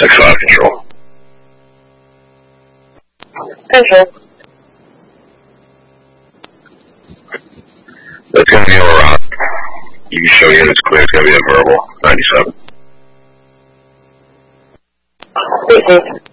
6-5 control. Control. That's going to be all right. You can show units clear. It's going to be a verbal 97. Receive.